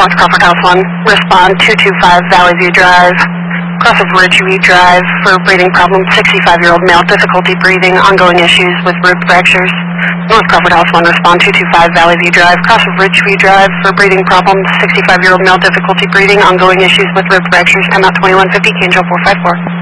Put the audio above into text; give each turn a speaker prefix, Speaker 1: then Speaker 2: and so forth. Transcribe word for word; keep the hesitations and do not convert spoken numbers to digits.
Speaker 1: North Crawford House one, respond two two five Valley View Drive, cross of Ridgeview Drive for breathing problems, sixty-five-year-old male, difficulty breathing, ongoing issues with rib fractures. North Crawford House one, respond two two five Valley View Drive, cross of Ridgeview Drive for breathing problems, sixty-five-year-old male, difficulty breathing, ongoing issues with rib fractures, M out twenty-one fifty, K N J four five four.